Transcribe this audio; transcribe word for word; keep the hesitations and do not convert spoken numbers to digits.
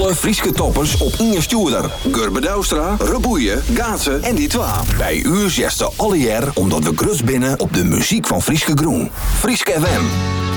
Alle Frieske toppers op Inge Stuurder. Gurbe Douwstra, Reboeien, Gaatsen en dit waar. Bij u zesde alle jaar omdat we grus binnen op de muziek van Frieske Groen. Frieske F M.